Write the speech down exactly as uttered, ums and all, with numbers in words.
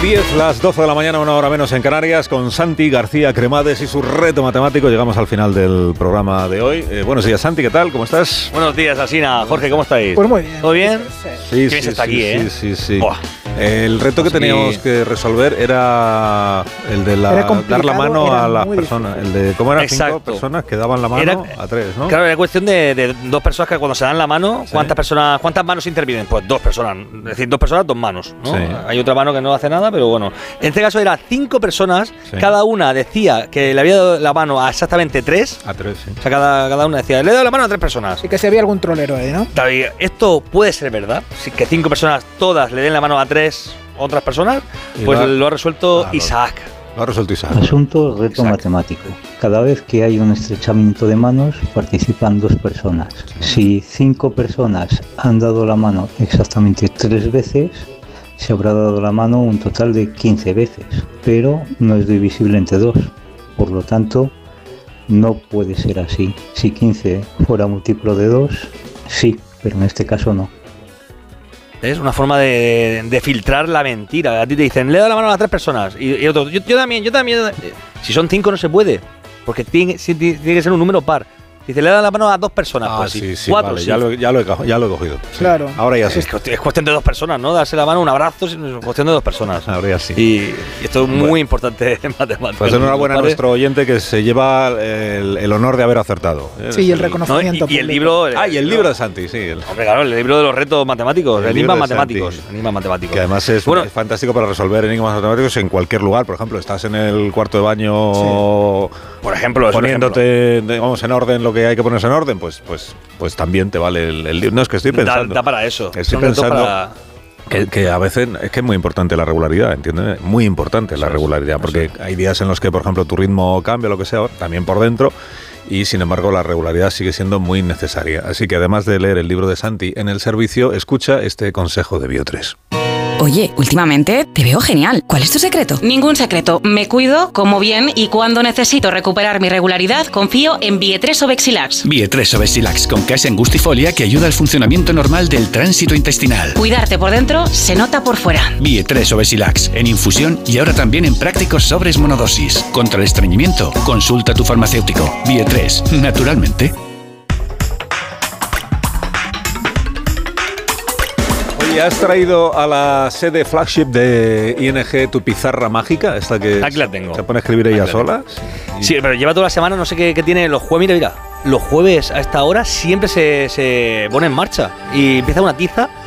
diez, las doce de la mañana, una hora menos en Canarias, con Santi García Cremades y su reto matemático. Llegamos al final del programa de hoy. Eh, buenos días, Santi, ¿qué tal? ¿Cómo estás? Buenos días, Asina. Jorge, ¿cómo estáis? Pues muy bien. ¿Todo bien? Sí, sí, sí, sí, está sí, aquí, sí, ¿eh? sí, sí. Buah. El reto que Así teníamos que resolver era el de la, dar la mano a las personas. El de cómo eran Exacto. cinco personas que daban la mano Era, a tres, ¿no? Claro, era cuestión de, de dos personas que cuando se dan la mano, Sí. ¿cuántas personas, cuántas manos intervienen? Pues dos personas. Es decir, dos personas, dos manos, ¿no? Sí. Hay otra mano que no hace nada, pero bueno. En este caso era cinco personas, Sí. cada una decía que le había dado la mano a exactamente tres. A tres, sí. O sea, cada, cada una decía, le he dado la mano a tres personas. Sí que se había algún trolero ahí, ¿no? David, ¿esto puede ser verdad? Si que cinco personas todas le den la mano a tres otras personas, Y pues lo ha- lo ha resuelto Claro. Isaac. Lo ha resuelto Isaac. Asunto reto Exacto. matemático. Cada vez que hay un estrechamiento de manos participan dos personas. Si cinco personas han dado la mano exactamente tres veces, se habrá dado la mano un total de quince veces, pero no es divisible entre dos. Por lo tanto, no puede ser así. Si quince fuera múltiplo de dos, sí, pero en este caso no. Es una forma de, de filtrar la mentira. A ti te dicen, le he dado la mano a tres personas. Y, y otro, yo, yo también, yo también. Eh, Si son cinco no se puede. Porque tiene, sí, tiene que ser un número par. Dice, le he dado la mano a dos personas. Ah, pues sí, sí, cuatro, vale, sí. ya, lo, ya, lo he, co- ya lo he cogido. Sí. Claro. Ahora ya sí. Es, cuestión- es cuestión de dos personas, ¿no? Darse la mano, un abrazo, es cuestión de dos personas. Ahora ya sí. Y, y esto es muy Bueno. importante en matemáticas. Pues enhorabuena a ¿Vale? nuestro oyente que se lleva el, el honor de haber acertado. Sí, y el No, reconocimiento. y, y el público. libro. Ah, y el libro de Santi, sí. el- Hombre, claro, el libro de los retos matemáticos, El el libro enigmas de matemáticos. Santi. Enigmas matemáticos. Que además es, Bueno, es fantástico para resolver enigmas matemáticos en cualquier lugar. Por ejemplo, estás en el cuarto de baño por ejemplo, es un ejemplo. poniéndote, de- vamos, en orden lo que hay que ponerse en orden, pues, pues, pues también te vale el, el libro. No, es que estoy Da, pensando. da para eso. Estoy Son retos pensando para- que, que a veces es que es muy importante la regularidad, ¿entiendes? Muy importante la Eso es, regularidad, porque eso es. hay días en los que, por ejemplo, tu ritmo cambia, lo que sea, también por dentro, y sin embargo la regularidad sigue siendo muy necesaria. Así que además de leer el libro de Santi en el servicio, escucha este consejo de Biotres. Oye, últimamente te veo genial. ¿Cuál es tu secreto? Ningún secreto. Me cuido, como bien y cuando necesito recuperar mi regularidad, confío en Bietres o Bexilax. Bietres o Bexilax con Casen Gustifolia que ayuda al funcionamiento normal del tránsito intestinal. Cuidarte por dentro se nota por fuera. Bietres o Bexilax en infusión y ahora también en prácticos sobres monodosis. Contra el estreñimiento, consulta a tu farmacéutico. Bietres, naturalmente. Oye, ¿has traído a la sede flagship de I N G tu pizarra mágica? Esta que Aquí la tengo. se pone a escribir ella Aquí la sola. Sí, pero lleva toda la semana, no sé qué, qué tiene los jueves. Mira, mira, los jueves a esta hora siempre se, se pone en marcha y empieza una tiza